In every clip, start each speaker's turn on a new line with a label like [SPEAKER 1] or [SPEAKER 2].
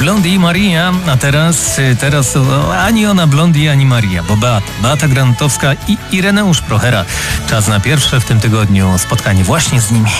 [SPEAKER 1] Blondie i Maria, a teraz ani ona Blondie, ani Maria, bo Beata Granatowska i Ireneusz Prochera. Czas na pierwsze w tym tygodniu spotkanie właśnie z nimi.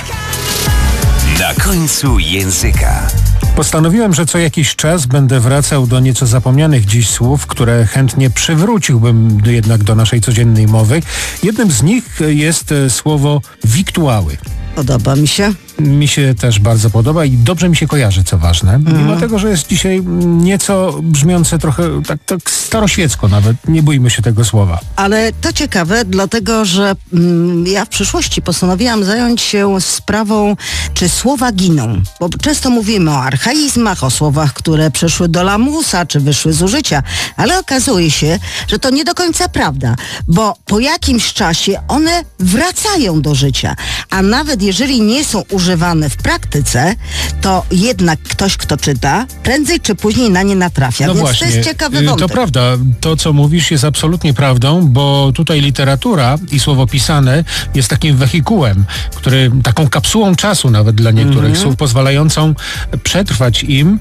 [SPEAKER 2] Na końcu języka.
[SPEAKER 3] Postanowiłem, że co jakiś czas będę wracał do nieco zapomnianych dziś słów, które chętnie przywróciłbym jednak do naszej codziennej mowy. Jednym z nich jest słowo wiktuały.
[SPEAKER 4] Podoba mi się.
[SPEAKER 3] Mi się też bardzo podoba i dobrze mi się kojarzy, co ważne. Mimo tego, że jest dzisiaj nieco brzmiące trochę tak staroświecko nawet. Nie bójmy się tego słowa.
[SPEAKER 4] Ale to ciekawe, dlatego że ja w przyszłości postanowiłam zająć się sprawą, czy słowa giną. Bo często mówimy o archaizmach, o słowach, które przeszły do lamusa, czy wyszły z użycia. Ale okazuje się, że to nie do końca prawda. Bo po jakimś czasie one wracają do życia. A nawet jeżeli nie są używane w praktyce, to jednak ktoś, kto czyta, prędzej czy później na nie natrafia.
[SPEAKER 3] No
[SPEAKER 4] Więc
[SPEAKER 3] właśnie,
[SPEAKER 4] to jest ciekawy wątek.
[SPEAKER 3] To prawda. To, co mówisz, jest absolutnie prawdą, bo tutaj literatura i słowo pisane jest takim wehikułem, taką kapsułą czasu nawet dla niektórych słów, pozwalającą przetrwać im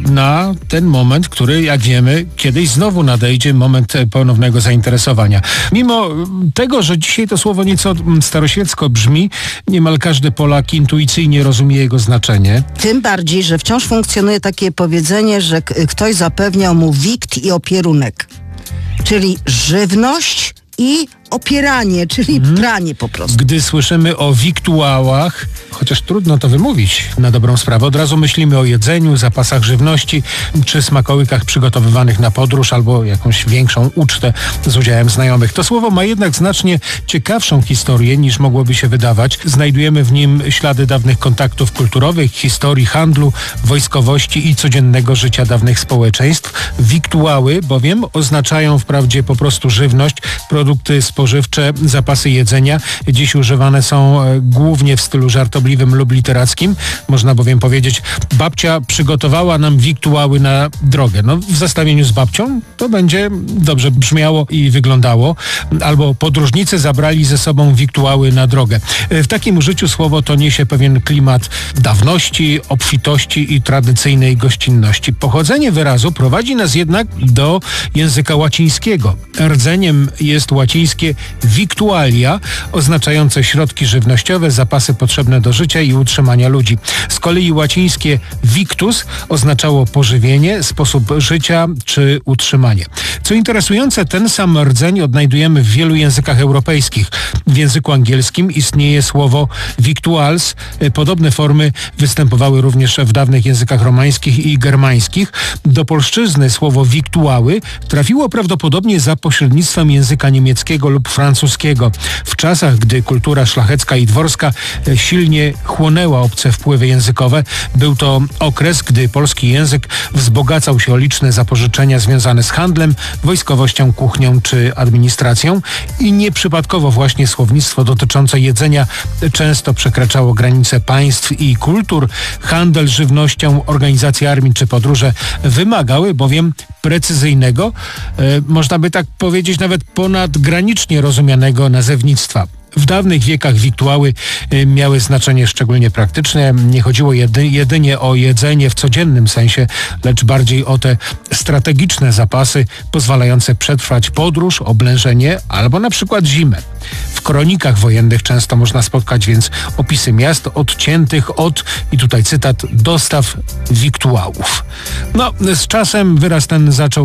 [SPEAKER 3] na ten moment, który, jak wiemy, kiedyś znowu nadejdzie, moment ponownego zainteresowania. Mimo tego, że dzisiaj to słowo nieco staroświecko brzmi, niemal każdy Polak intuicyjnie rozumie jego znaczenie.
[SPEAKER 4] Tym bardziej, że wciąż funkcjonuje takie powiedzenie, że ktoś zapewniał mu wikt i opierunek. Czyli żywność i opieranie, czyli pranie po prostu.
[SPEAKER 3] Gdy słyszymy o wiktuałach, chociaż trudno to wymówić na dobrą sprawę, od razu myślimy o jedzeniu, zapasach żywności, czy smakołykach przygotowywanych na podróż, albo jakąś większą ucztę z udziałem znajomych. To słowo ma jednak znacznie ciekawszą historię, niż mogłoby się wydawać. Znajdujemy w nim ślady dawnych kontaktów kulturowych, historii handlu, wojskowości i codziennego życia dawnych społeczeństw. Wiktuały bowiem oznaczają wprawdzie po prostu żywność, produkty spożywcze, zapasy jedzenia. Dziś używane są głównie w stylu żartobliwym lub literackim. Można bowiem powiedzieć, babcia przygotowała nam wiktuały na drogę. No, w zestawieniu z babcią to będzie dobrze brzmiało i wyglądało. Albo podróżnicy zabrali ze sobą wiktuały na drogę. W takim użyciu słowo to niesie pewien klimat dawności, obfitości i tradycyjnej gościnności. Pochodzenie wyrazu prowadzi nas jednak do języka łacińskiego. Rdzeniem jest łacińskie victualia, oznaczające środki żywnościowe, zapasy potrzebne do życia i utrzymania ludzi. Z kolei łacińskie victus oznaczało pożywienie, sposób życia czy utrzymanie. Co interesujące, ten sam rdzeń odnajdujemy w wielu językach europejskich. W języku angielskim istnieje słowo victuals. Podobne formy występowały również w dawnych językach romańskich i germańskich. Do polszczyzny słowo wiktuały trafiło prawdopodobnie za pośrednictwem języka niemieckiego lub francuskiego. W czasach, gdy kultura szlachecka i dworska silnie chłonęła obce wpływy językowe, był to okres, gdy polski język wzbogacał się o liczne zapożyczenia związane z handlem, wojskowością, kuchnią czy administracją i nieprzypadkowo właśnie słownictwo dotyczące jedzenia często przekraczało granice państw i kultur. Handel żywnością, organizacja armii czy podróże wymagały bowiem precyzyjnego, można by tak powiedzieć nawet ponadgranicznie rozumianego nazewnictwa. W dawnych wiekach wiktuały miały znaczenie szczególnie praktyczne. Nie chodziło jedynie o jedzenie w codziennym sensie, lecz bardziej o te strategiczne zapasy pozwalające przetrwać podróż, oblężenie albo na przykład zimę. W kronikach wojennych często można spotkać więc opisy miast odciętych od, i tutaj cytat, dostaw wiktuałów. No, z czasem wyraz ten zaczął